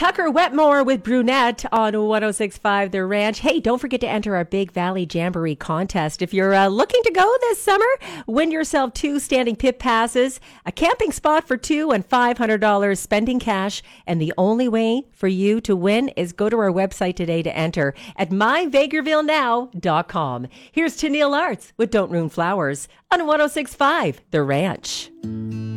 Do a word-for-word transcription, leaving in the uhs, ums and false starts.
Tucker Wetmore with Brunette on one oh six point five The Ranch. Hey, don't forget to enter our Big Valley Jamboree contest. If you're uh, looking to go this summer, win yourself two standing pit passes, a camping spot for two, and five hundred dollars spending cash. And the only way for you to win is go to our website today to enter at my vegreville now dot com. Here's Tennille Arts with Don't Ruin Flowers on one oh six point five The Ranch.